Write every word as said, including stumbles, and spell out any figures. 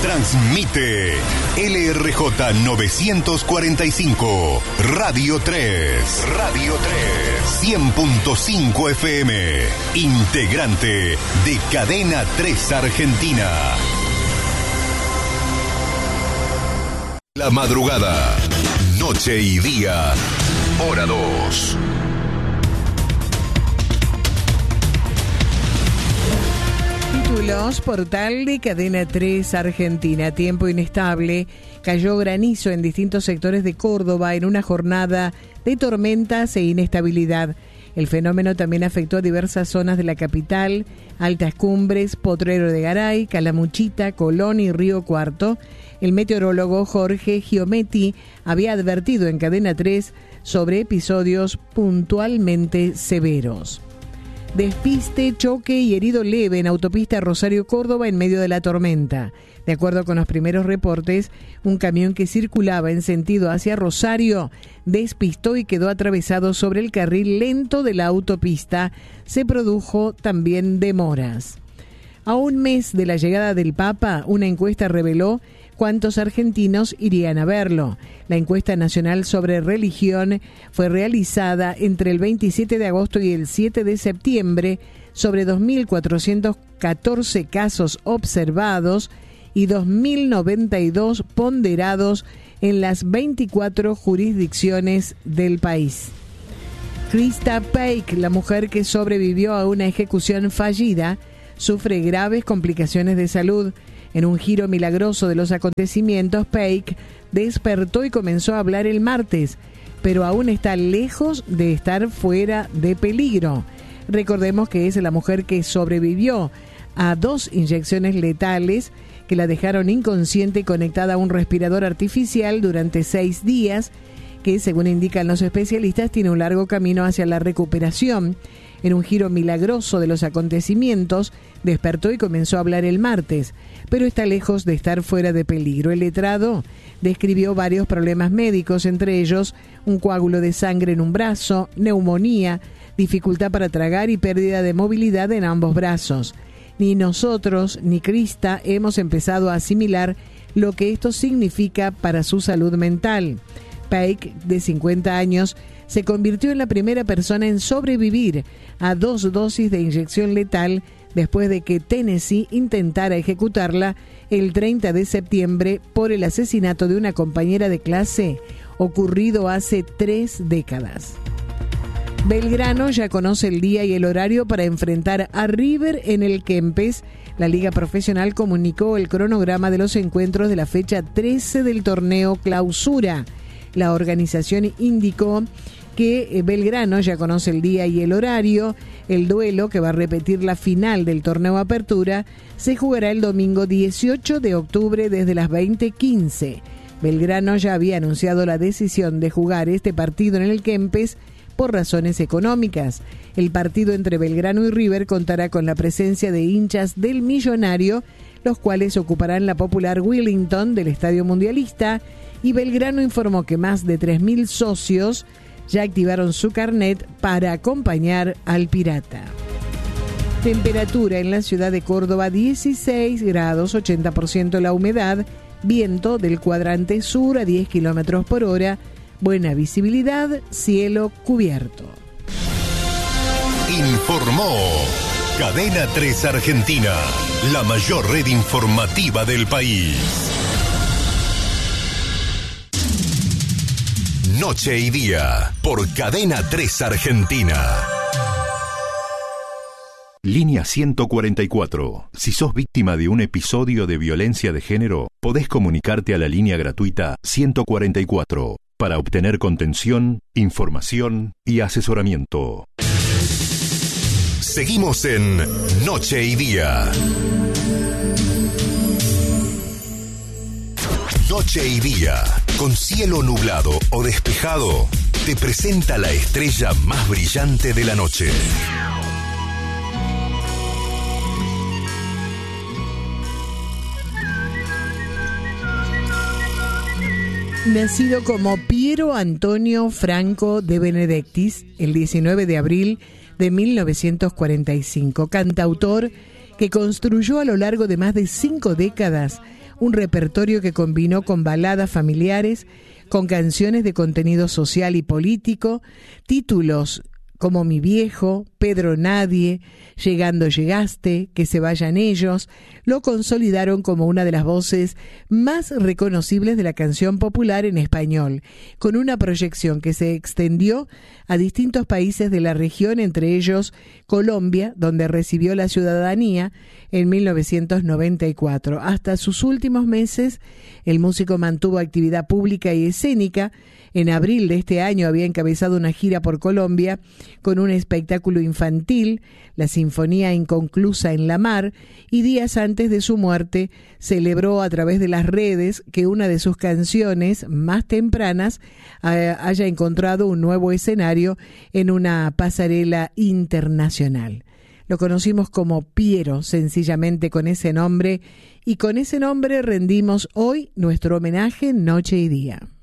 Transmite L R J novecientos cuarenta y cinco, Radio tres, Radio tres, cien punto cinco F M, integrante de Cadena tres Argentina. La madrugada, noche y día, hora dos. Títulos, portal de Cadena tres Argentina. Tiempo inestable. Cayó granizo en distintos sectores de Córdoba en una jornada de tormentas e inestabilidad. El fenómeno también afectó a diversas zonas de la capital, Altas Cumbres, Potrero de Garay, Calamuchita, Colón y Río Cuarto. El meteorólogo Jorge Giometti había advertido en Cadena tres sobre episodios puntualmente severos. Despiste, choque y herido leve en autopista Rosario-Córdoba en medio de la tormenta. De acuerdo con los primeros reportes, un camión que circulaba en sentido hacia Rosario despistó y quedó atravesado sobre el carril lento de la autopista. Se produjo también demoras. A un mes de la llegada del Papa, una encuesta reveló cuántos argentinos irían a verlo. La encuesta nacional sobre religión fue realizada entre el veintisiete de agosto y el siete de septiembre sobre dos mil cuatrocientos catorce casos observados y dos mil noventa y dos ponderados en las veinticuatro jurisdicciones del país. Krista Paik, la mujer que sobrevivió a una ejecución fallida, sufre graves complicaciones de salud. En un giro milagroso de los acontecimientos, Paik despertó y comenzó a hablar el martes, pero aún está lejos de estar fuera de peligro. Recordemos que es la mujer que sobrevivió a dos inyecciones letales que la dejaron inconsciente y conectada a un respirador artificial durante seis días, que según indican los especialistas tiene un largo camino hacia la recuperación. En un giro milagroso de los acontecimientos, despertó y comenzó a hablar el martes, pero está lejos de estar fuera de peligro. El letrado describió varios problemas médicos, entre ellos un coágulo de sangre en un brazo, neumonía, dificultad para tragar y pérdida de movilidad en ambos brazos. Ni nosotros ni Krista hemos empezado a asimilar lo que esto significa para su salud mental. Paik, de cincuenta años, se convirtió en la primera persona en sobrevivir a dos dosis de inyección letal después de que Tennessee intentara ejecutarla el treinta de septiembre por el asesinato de una compañera de clase ocurrido hace tres décadas. Belgrano ya conoce el día y el horario para enfrentar a River en el Kempes. La Liga Profesional comunicó el cronograma de los encuentros de la fecha trece del torneo Clausura. La organización indicó que Belgrano ya conoce el día y el horario. El duelo, que va a repetir la final del torneo Apertura, se jugará el domingo dieciocho de octubre desde las veinte quince. Belgrano ya había anunciado la decisión de jugar este partido en el Kempes por razones económicas. El partido entre Belgrano y River contará con la presencia de hinchas del Millonario, los cuales ocuparán la popular Willington del Estadio Mundialista, y Belgrano informó que más de tres mil socios ya activaron su carnet para acompañar al Pirata. Temperatura en la ciudad de Córdoba, dieciséis grados, ochenta por ciento la humedad, viento del cuadrante sur a diez kilómetros por hora, buena visibilidad, cielo cubierto. Informó Cadena tres Argentina, la mayor red informativa del país. Noche y día, por Cadena tres Argentina. Línea ciento cuarenta y cuatro. Si sos víctima de un episodio de violencia de género, podés comunicarte a la línea gratuita ciento cuarenta y cuatro para obtener contención, información y asesoramiento. Seguimos en Noche y Día. Noche y Día, con cielo nublado o despejado, te presenta la estrella más brillante de la noche. Nacido como Piero Antonio Franco de Benedictis el diecinueve de abril de mil novecientos cuarenta y cinco, cantautor que construyó a lo largo de más de cinco décadas un repertorio que combinó con baladas familiares, con canciones de contenido social y político, títulos como Mi Viejo, Pedro Nadie, Llegando Llegaste, Que se vayan ellos, lo consolidaron como una de las voces más reconocibles de la canción popular en español, con una proyección que se extendió a distintos países de la región, entre ellos Colombia, donde recibió la ciudadanía en mil novecientos noventa y cuatro. Hasta sus últimos meses, el músico mantuvo actividad pública y escénica. En abril de este año había encabezado una gira por Colombia con un espectáculo infantil, la Sinfonía Inconclusa en la Mar, y días antes de su muerte celebró a través de las redes que una de sus canciones más tempranas eh, haya encontrado un nuevo escenario en una pasarela internacional. Lo conocimos como Piero, sencillamente con ese nombre, y con ese nombre rendimos hoy nuestro homenaje Noche y Día.